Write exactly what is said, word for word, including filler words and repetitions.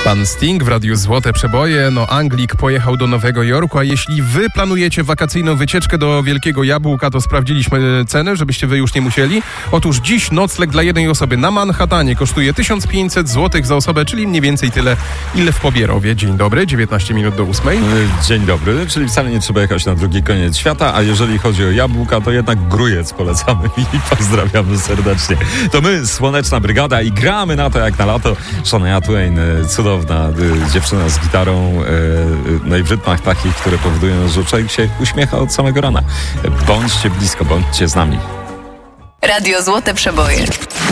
Pan Sting w Radiu Złote Przeboje. No, Anglik pojechał do Nowego Jorku, a jeśli wy planujecie wakacyjną wycieczkę do Wielkiego Jabłka, to sprawdziliśmy cenę, żebyście wy już nie musieli. Otóż dziś nocleg dla jednej osoby na Manhattanie kosztuje tysiąc pięćset złotych za osobę, czyli mniej więcej tyle, ile w Pobierowie. Dzień dobry, dziewiętnaście minut do ósmej. Dzień dobry, czyli wcale nie trzeba jechać na drugi koniec świata, a jeżeli chodzi o jabłka, to jednak Grójec polecamy i pozdrawiamy serdecznie. To my, Słoneczna Brygada, i gramy na to jak na lato. Shania Twain, cudowna dziewczyna z gitarą, no i w rytmach takich, które powodują, że człowiek się uśmiecha od samego rana. Bądźcie blisko, bądźcie z nami. Radio Złote Przeboje.